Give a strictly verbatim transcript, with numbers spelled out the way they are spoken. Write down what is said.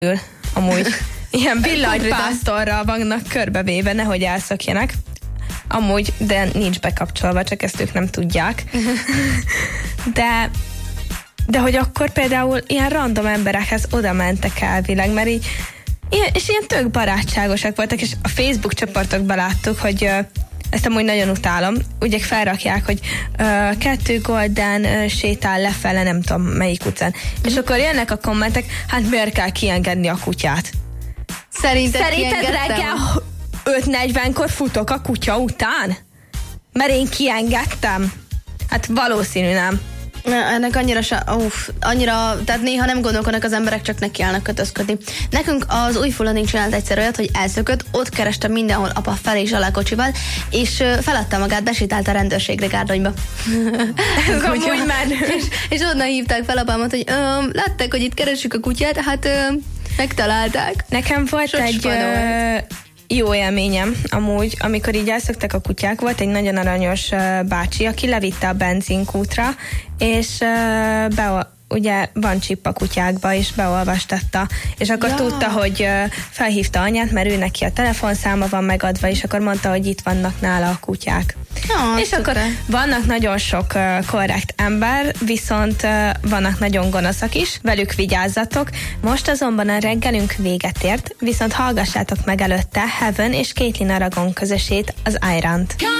amúgy ilyen villanypásztorral vannak körbevéve, nehogy elszökjenek. Amúgy, de nincs bekapcsolva, csak ezt ők nem tudják. De, de hogy akkor például ilyen random emberekhez oda mentek elvileg, mert így, ilyen, és ilyen tök barátságosak voltak, és a Facebook csoportokban láttuk, hogy ezt amúgy nagyon utálom, ugye felrakják, hogy uh, kettő golden uh, sétál lefele, nem tudom melyik utcán. Mm. És akkor jönnek a kommentek, hát miért kell kiengedni a kutyát? Szerinted, Szerinted reggel öt negyvenkor futok a kutya után? Mert én kiengedtem? Hát valószínű nem. Ennek annyira, uff, annyira, tehát néha nem gondolkodnak az emberek, csak nekiállnak kötözködni. Nekünk az újfulladink csinált egyszer olyat, hogy elszökött, ott kereste mindenhol apa fel és alá kocsival, és feladta magát, besétált a rendőrségre Gárdonyba. Ez amúgy már. És, és onnan hívták fel apámat, hogy látták, hogy itt keressük a kutyát, hát ö, megtalálták. Nekem volt Sos egy ö, jó élményem amúgy, amikor így elszöktek a kutyák, volt egy nagyon aranyos uh, bácsi, aki levitte a benzinkútra, és uh, be, ugye van csip a kutyákba, és beolvastatta, és akkor ja. tudta, hogy uh, felhívta anyát, mert ő neki a telefonszáma van megadva, és akkor mondta, hogy itt vannak nála a kutyák. Ja, és szuper. Akkor vannak nagyon sok uh, korrekt ember, viszont uh, vannak nagyon gonoszak is, velük vigyázzatok. Most azonban a reggelünk véget ért, viszont hallgassátok meg előtte Heaven és Caitlin Aragon közösét, az Iront.